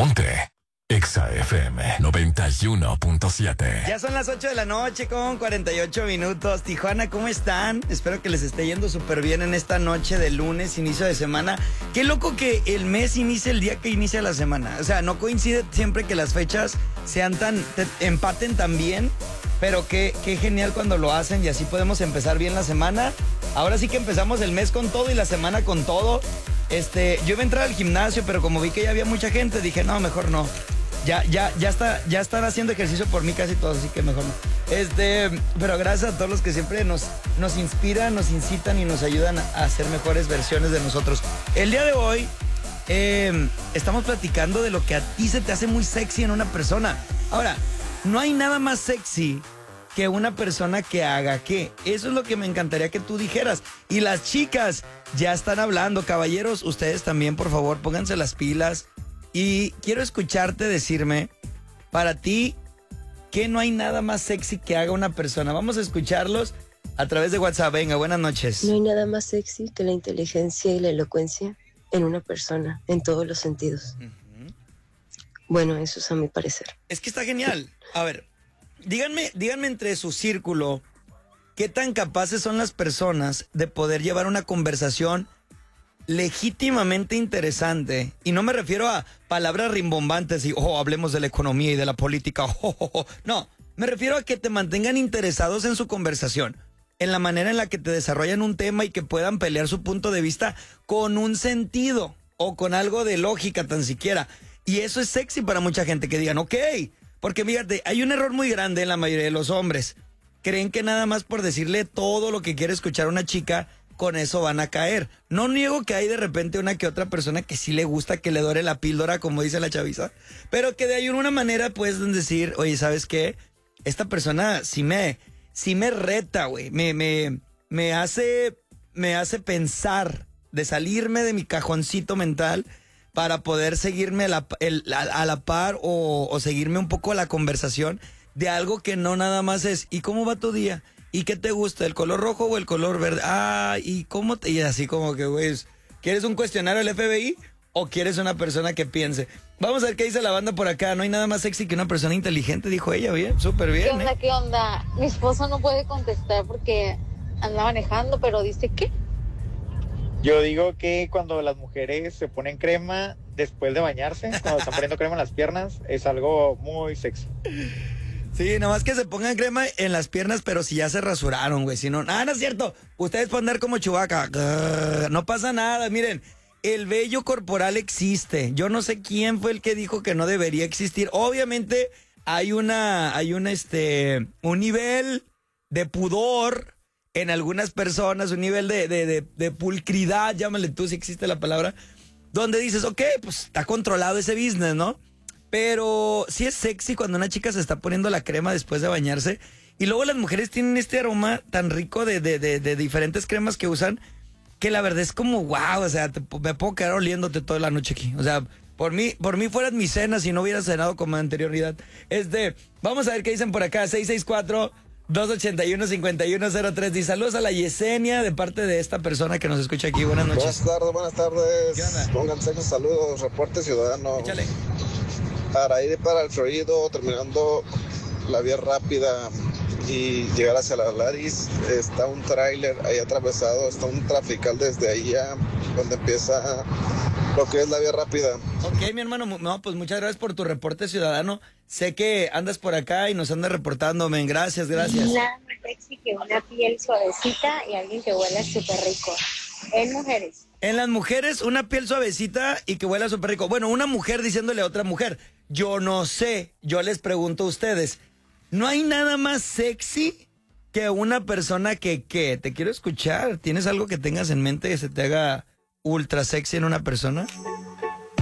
Ponte Exa FM 91.7. Ya son las 8 de la noche con 48 minutos. Tijuana, ¿cómo están? Espero que les esté yendo súper bien en esta noche de lunes, inicio de semana. Qué loco que el mes inicie el día que inicia la semana. O sea, no coincide siempre que las fechas empaten tan bien. Pero qué genial cuando lo hacen y así podemos empezar bien la semana. Ahora sí que empezamos el mes con todo y la semana con todo. Yo iba a entrar al gimnasio, pero como vi que ya había mucha gente, dije, no, mejor no. Ya están haciendo ejercicio por mí casi todos, así que mejor no. Pero gracias a todos los que siempre nos inspiran, nos incitan y nos ayudan a hacer mejores versiones de nosotros. El día de hoy estamos platicando de lo que a ti se te hace muy sexy en una persona. Ahora, no hay nada más sexy que una persona que haga qué. Eso es lo que me encantaría que tú dijeras. Y las chicas ya están hablando. Caballeros, ustedes también, por favor, pónganse las pilas. Y quiero escucharte decirme, para ti, que no hay nada más sexy que haga una persona. Vamos a escucharlos a través de WhatsApp. Venga, buenas noches. No hay nada más sexy que la inteligencia y la elocuencia en una persona, en todos los sentidos. Bueno, eso es a mi parecer. Es que está genial. A ver, díganme entre su círculo, ¿qué tan capaces son las personas de poder llevar una conversación legítimamente interesante? Y no me refiero a palabras rimbombantes y, hablemos de la economía y de la política. No, me refiero a que te mantengan interesados en su conversación, en la manera en la que te desarrollan un tema y que puedan pelear su punto de vista con un sentido o con algo de lógica tan siquiera. Y eso es sexy para mucha gente, que digan, ok, porque fíjate, hay un error muy grande en la mayoría de los hombres. Creen que nada más por decirle todo lo que quiere escuchar una chica, con eso van a caer. No niego que hay de repente una que otra persona que sí le gusta que le dore la píldora, como dice la chaviza, pero que de ahí una manera pueden decir, oye, ¿sabes qué? Esta persona sí me reta, güey. Me hace pensar, de salirme de mi cajoncito mental para poder seguirme a la par o seguirme un poco a la conversación de algo que no nada más es, ¿y cómo va tu día? ¿Y qué te gusta? ¿El color rojo o el color verde? ¿Y cómo te...? Y así como que, güey, ¿quieres un cuestionario del FBI o quieres una persona que piense? Vamos a ver qué dice la banda por acá. No hay nada más sexy que una persona inteligente, dijo ella. Bien, súper bien. ¿Qué onda? Mi esposo no puede contestar porque anda manejando, pero dice ¿qué? Yo digo que cuando las mujeres se ponen crema después de bañarse, cuando están poniendo crema en las piernas, es algo muy sexy. Sí, nada más que se pongan crema en las piernas, pero si ya se rasuraron, güey. Si no, no es cierto. Ustedes pueden andar como Chewbacca. No pasa nada, miren. El vello corporal existe. Yo no sé quién fue el que dijo que no debería existir. Obviamente hay un nivel de pudor en algunas personas, un nivel de pulcridad, llámale tú si existe la palabra, donde dices, ok, pues está controlado ese business, ¿no? Pero sí es sexy cuando una chica se está poniendo la crema después de bañarse. Y luego las mujeres tienen este aroma tan rico de diferentes cremas que usan, que la verdad es como wow, o sea, me puedo quedar oliéndote toda la noche aquí. O sea, por mí fueras mi cena si no hubiera cenado con anterioridad. Vamos a ver qué dicen por acá. 664-281-5103. Y saludos a la Yesenia de parte de esta persona que nos escucha aquí. Buenas noches. Buenas tardes. ¿Qué onda? Pónganse los saludos, reporte ciudadano. Échale. Para ir para el Florido, terminando la vía rápida y llegar hacia la Laris, está un tráiler ahí atravesado, está un trafical desde ahí donde empieza lo que es la vía rápida. Ok, mi hermano, no, pues muchas gracias por tu reporte ciudadano. Sé que andas por acá y nos andas reportando, men. Gracias. Nada más sexy que una piel suavecita y alguien que huela súper rico. En mujeres. En las mujeres, una piel suavecita y que huela súper rico. Bueno, una mujer diciéndole a otra mujer, yo no sé, yo les pregunto a ustedes, ¿no hay nada más sexy que una persona que te quiero escuchar? ¿Tienes algo que tengas en mente que se te haga ultra sexy en una persona?